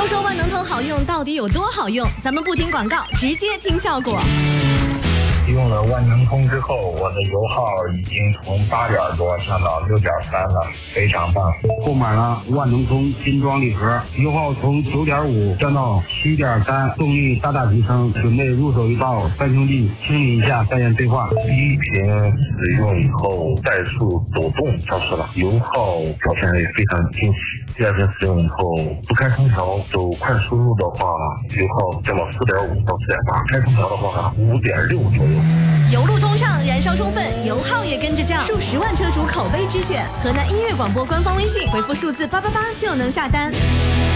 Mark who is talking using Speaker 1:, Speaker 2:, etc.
Speaker 1: 说说万能通好用到底有多好用，咱们不听广告，直接听效果。
Speaker 2: 用了万能通之后，我的油耗已经从8点多降到6.3了，非常棒。
Speaker 3: 购买了万能通精装礼盒，油耗从9.5降到7.3，动力大大提升。准备入手一包三兄弟，清理一下再验对话。
Speaker 2: 第一瓶使用以后，怠速抖动消失了，油耗表现也非常惊喜。第二瓶使用以后，不开空调走快速路的话，油耗降到4.5到4.8，开空调的话5.6左右。
Speaker 1: 油路通畅，燃烧充分，油耗也跟着降，数10万车主口碑之选。河南音乐广播官方微信回复数字888就能下单。